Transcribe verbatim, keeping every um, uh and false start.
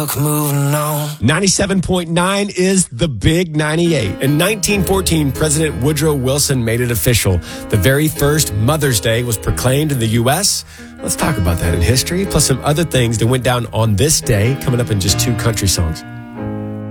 fuck moving on. ninety-seven point nine is the big ninety-eight. In nineteen fourteen, President Woodrow Wilson made it official. The very first Mother's Day was proclaimed in the U S. Let's talk about that in history, plus some other things that went down on this day, coming up in just two country songs.